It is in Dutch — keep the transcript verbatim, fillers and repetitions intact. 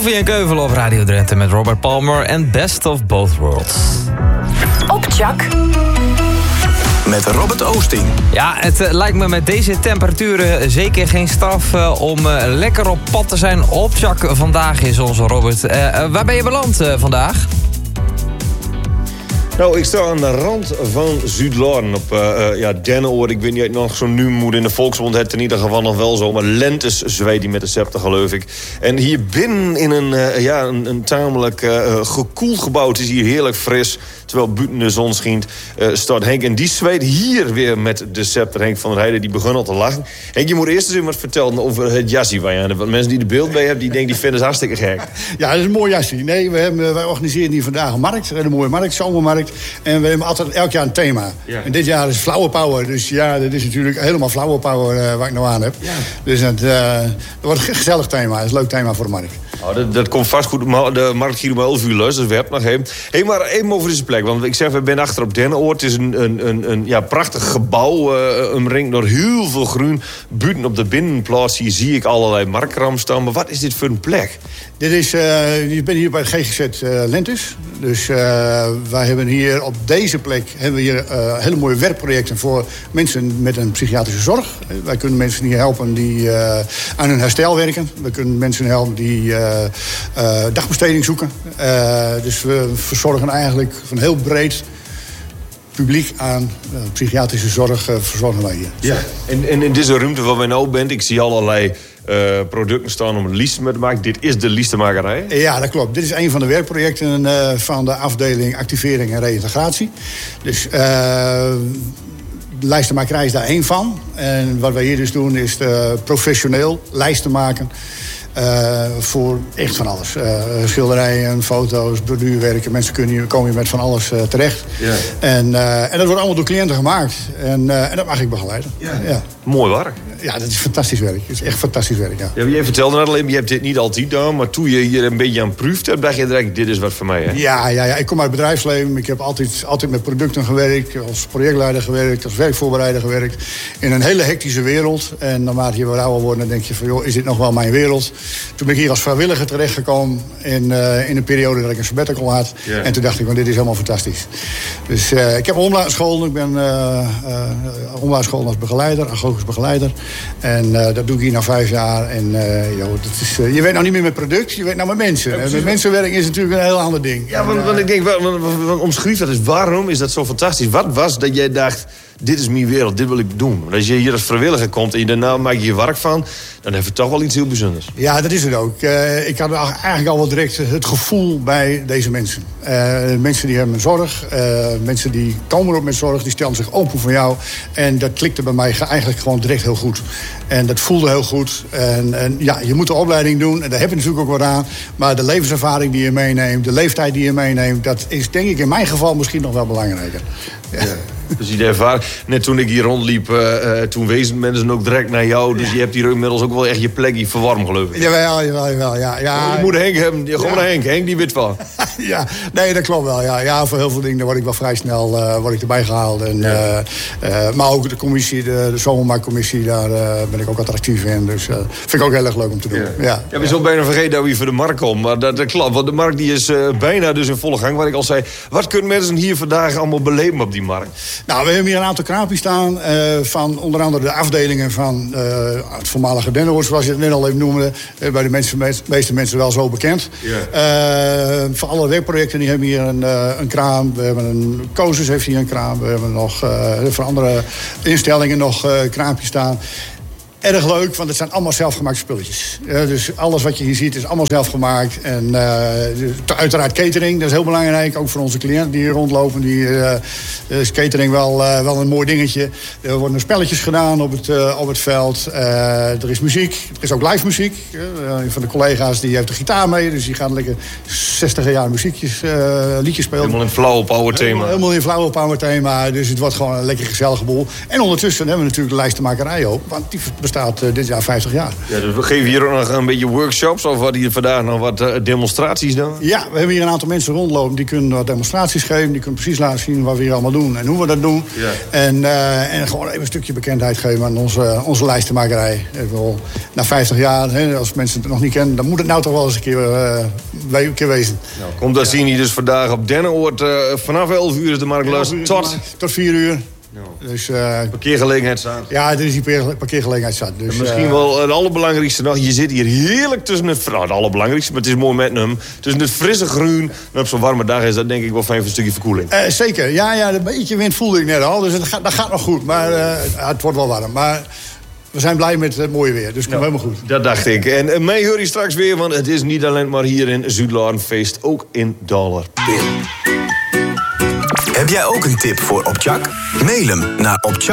Koffie en Keuvel op Radio Drenthe met Robert Palmer en Best of Both Worlds. Op Tjak. Met Robert Oosting. Ja, het uh, lijkt me met deze temperaturen zeker geen straf uh, om uh, lekker op pad te zijn. Op Tjak vandaag is onze Robert. Uh, uh, waar ben je beland uh, vandaag? Nou, ik sta aan de rand van Zuid-Laren op uh, uh, ja, Dennenoord. Ik weet niet of ik nog zo nu moet in de Volksmond. Het in ieder geval nog wel zo. Maar lentes zweet die met de scepter, geloof ik. En hier binnen in een, uh, ja, een, een tamelijk uh, gekoeld gebouw. Het is hier heerlijk fris. Terwijl buiten de zon schijnt, uh, staat Henk. En die zweet hier weer met de scepter. Henk van der Heijden, die begon al te lachen. Henk, je moet eerst eens even wat vertellen over het jasje waar je aan hebt. Want mensen die er beeld bij hebben, die denken die vinden het hartstikke gek. Ja, dat is een mooi jasje. Nee, we hebben, wij organiseren hier vandaag een markt. Een mooie markt, zomermarkt. En we hebben altijd elk jaar een thema. Ja. En dit jaar is Flower Power. Dus ja, dat is natuurlijk helemaal Flower Power uh, waar ik nou aan heb. Ja. Dus het, uh, dat wordt een gezellig thema. Dat is een leuk thema voor de markt. Oh, dat, dat komt vast goed. De markt hier om elf uur luistert, dus we hebben nog even. Hé, maar even over deze plek. Want ik zeg, we zijn achter op Dennenoord. Het is een, een, een, een ja, prachtig gebouw. Uh, omringd door heel veel groen. Buiten op de binnenplaats hier zie ik allerlei markram staan. Maar wat is dit voor een plek? Dit is, uh, je bent hier bij het G G Z uh, Lentes. Dus uh, wij hebben hier op deze plek hebben we hier uh, hele mooie werkprojecten voor mensen met een psychiatrische zorg. Wij kunnen mensen hier helpen die uh, aan hun herstel werken. We kunnen mensen helpen die uh, uh, dagbesteding zoeken. Uh, dus we verzorgen eigenlijk van heel breed publiek aan uh, psychiatrische zorg uh, verzorgen wij hier. Ja. En, en in deze ruimte waar wij nou bent, ik zie allerlei Uh, producten staan om liefst mee te maken. Dit is de liefstemakerij? Ja, dat klopt. Dit is een van de werkprojecten uh, van de afdeling activering en reïntegratie. Dus uh, de lijstenmakerij is daar één van. En wat wij hier dus doen is uh, professioneel lijsten maken. Uh, voor echt van alles. Uh, schilderijen, foto's, borduurwerken. Mensen kunnen hier, komen hier met van alles uh, terecht. Ja. En, uh, en dat wordt allemaal door cliënten gemaakt. En, uh, en dat mag ik begeleiden. Ja. Ja. Mooi werk. Ja, dat is fantastisch werk. Het is echt fantastisch werk, ja. Ja, je vertelde net alleen, je hebt dit niet altijd gedaan, maar toen je hier een beetje aan proeft hebt, dacht je direct, dit is wat voor mij, hè? Ja, ja, ja, ik kom uit het bedrijfsleven. Ik heb altijd, altijd met producten gewerkt, als projectleider gewerkt, als werkvoorbereider gewerkt. In een hele hectische wereld. En naarmate je wat ouder wordt, dan denk je van, joh, is dit nog wel mijn wereld? Toen ben ik hier als vrijwilliger terechtgekomen in, uh, in een periode dat ik een sabbatical had. Yeah. En toen dacht ik, want dit is helemaal fantastisch. Dus uh, ik heb een omlaag school. Ik ben uh, uh, omlaag school als begeleider, agogisch begeleider. En uh, dat doe ik hier na vijf jaar. En uh, joh, dat is, uh, je weet nou niet meer met product, je weet nou met mensen. Ja, met mensenwerk is natuurlijk een heel ander ding. Ja, want, want ik denk, omschrijf dat eens. Waarom is dat zo fantastisch? Wat was dat jij dacht, dit is mijn wereld, dit wil ik doen? Als je hier als vrijwilliger komt en je daarna maak je je werk van, dan heb je toch wel iets heel bijzonders. Ja, dat is het ook. Uh, ik had eigenlijk al wel direct het gevoel bij deze mensen. Uh, mensen die hebben zorg, uh, mensen die komen op met zorg, die stellen zich open voor jou. En dat klikte bij mij eigenlijk gewoon direct heel goed. En dat voelde heel goed. En, en ja, je moet de opleiding doen, en daar heb je natuurlijk ook wat aan. Maar de levenservaring die je meeneemt, de leeftijd die je meeneemt, dat is denk ik in mijn geval misschien nog wel belangrijker. Ja. Ja. Dus die ervaring. Net toen ik hier rondliep, uh, toen wezen mensen ook direct naar jou. Dus je hebt hier inmiddels ook wel echt je plekje verwarmd, geloof ik. Jawel, jawel, jawel. Ja, ja. Je moet Henk hebben. Gewoon ja. naar Henk. Henk die wit van. Ja, nee, dat klopt wel. Ja, ja, voor heel veel dingen word ik wel vrij snel uh, word ik erbij gehaald. En, ja. uh, uh, maar ook de commissie, de, de zomermarktcommissie, daar uh, ben ik ook altijd actief in. Dus uh, vind ik ook heel erg leuk om te doen. Ja, ja. ja we zullen bijna vergeten dat we hier voor de markt komen. Maar dat, dat klopt, want de markt die is uh, bijna dus in volle gang. Wat ik al zei, wat kunnen mensen hier vandaag allemaal beleven op die markt? Nou, we hebben hier een aantal kraampjes staan. Uh, van onder andere de afdelingen van uh, het voormalige Dennenoord, zoals je het net al even noemde. Uh, bij de mensen, meeste mensen wel zo bekend. Yeah. Uh, voor alle werkprojecten die hebben hier een, uh, een kraam. We hebben een Cosus heeft hier een kraam. We hebben nog uh, voor andere instellingen nog uh, kraampjes staan. Erg leuk, want het zijn allemaal zelfgemaakte spulletjes. Uh, dus alles wat je hier ziet is allemaal zelfgemaakt. En uh, uiteraard catering, dat is heel belangrijk. Ook voor onze cliënten die hier rondlopen. Die, uh, is catering wel, uh, wel een mooi dingetje. Er worden spelletjes gedaan op het, uh, op het veld. Uh, er is muziek, er is ook live muziek. Uh, een van de collega's die heeft de gitaar mee. Dus die gaat lekker zestiger jaar muziekjes, uh, liedjes spelen. Helemaal in flauwe power thema. Helemaal, helemaal in flauwe power thema. Dus het wordt gewoon een lekker gezellige boel. En ondertussen hebben we natuurlijk de lijstenmakerij ook. Want die bestaat uh, dit jaar vijftig jaar. Ja, dus we geven hier ook nog een beetje workshops... of wat hier vandaag nog wat uh, demonstraties dan? Ja, we hebben hier een aantal mensen rondlopen. Die kunnen wat demonstraties geven. Die kunnen precies laten zien wat we hier allemaal doen en hoe we dat doen. Ja. En, uh, en gewoon even een stukje bekendheid geven aan onze, onze lijstenmakerij. Even, na vijftig jaar, hè, als mensen het nog niet kennen... dan moet het nou toch wel eens een keer, uh, een keer wezen. Nou, komt dat zien hier dus vandaag op Dennenoord. Uh, vanaf elf uur is de marktlust tot... Tot vier uur. Ja. Dus, uh, parkeergelegenheid staat. Ja, er is die parkeergelegenheid zat. Dus, misschien uh, wel het allerbelangrijkste nog. Je zit hier heerlijk tussen het... Nou, het allerbelangrijkste, maar het is mooi met hem. Tussen het frisse groen. En op zo'n warme dag is dat denk ik wel fijn voor een stukje verkoeling. Uh, zeker. Ja, ja, een beetje wind voelde ik net al. Dus dat gaat, dat gaat nog goed. Maar uh, het wordt wel warm. Maar we zijn blij met het mooie weer. Dus het komt nou, helemaal goed. Dat dacht ik. En uh, mij hoor je straks weer. Want het is niet alleen maar hier in Zuidlaren feest. Ook in Dollarpil. Heb jij ook een tip voor Opchak? Mail hem naar opchak.